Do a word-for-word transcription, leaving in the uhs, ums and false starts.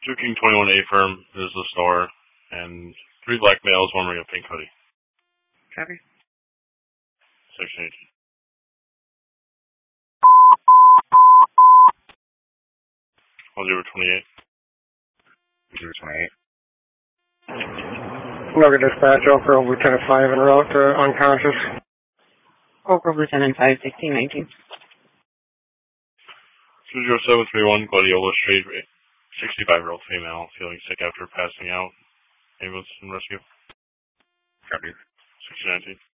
Two King twenty-one A firm is the store, and three black males, one wearing a pink hoodie. Copy. Section eighteen. one zero twenty-eight. zero twenty-eight. Logan Dispatch, Oak Grove Lieutenant five en route to unconscious. Oak Grove Lieutenant five, sixteen nineteen. two zero seven three one, Gladiola Street, sixty-five-year-old female, feeling sick after passing out. Ambulance and rescue. Copy. sixteen nineteen.